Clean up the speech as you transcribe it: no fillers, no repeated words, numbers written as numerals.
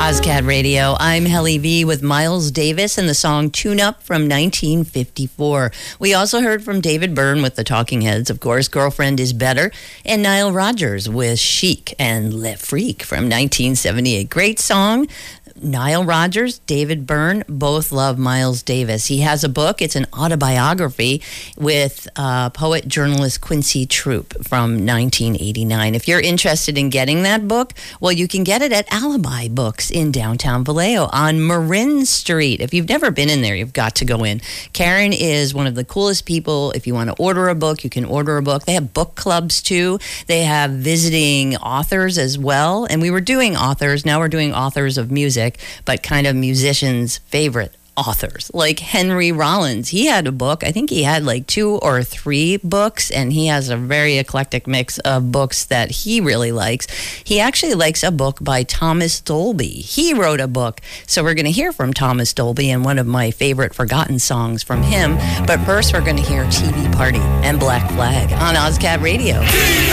Ozcat Radio. I'm Helly V with Miles Davis and the song Tune Up from 1954. We also heard from David Byrne with the Talking Heads, of course, Girlfriend is Better, and Nile Rodgers with Chic and Le Freak from 1978. Great song. Nile Rodgers, David Byrne, both love Miles Davis. He has a book. It's an autobiography with poet journalist Quincy Troop from 1989. If you're interested in getting that book, well, you can get it at Alibi Books in downtown Vallejo on Marin Street. If you've never been in there, you've got to go in. Karen is one of the coolest people. If you want to order a book, you can order a book. They have book clubs too. They have visiting authors as well. And we were doing authors. Now we're doing authors of music, but kind of musicians' favorite authors, like Henry Rollins. He had a book. I think he had like 2 or 3 books, and he has a very eclectic mix of books that he really likes. He actually likes a book by Thomas Dolby. He wrote a book. So we're going to hear from Thomas Dolby and one of my favorite forgotten songs from him. But first, we're going to hear TV Party and Black Flag on Ozcat Radio.